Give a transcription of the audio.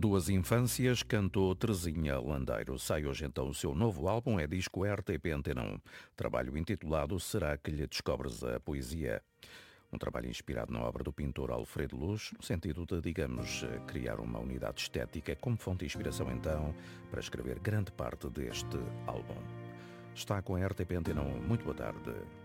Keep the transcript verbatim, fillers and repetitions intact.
Duas infâncias cantou Terezinha Landeiro. Sai hoje então o seu novo álbum, é disco R T P Antena um. Trabalho intitulado Será que lhe descobres a poesia? Um trabalho inspirado na obra do pintor Alfredo Luz, no sentido de, digamos, criar uma unidade estética como fonte de inspiração então para escrever grande parte deste álbum. Está com a R T P Antena um. Muito boa tarde.